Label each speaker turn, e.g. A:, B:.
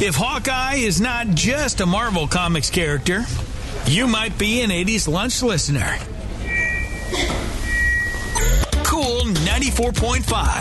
A: If Hawkeye is not just a Marvel Comics character, you might be an 80s lunch listener. Cool 94.5.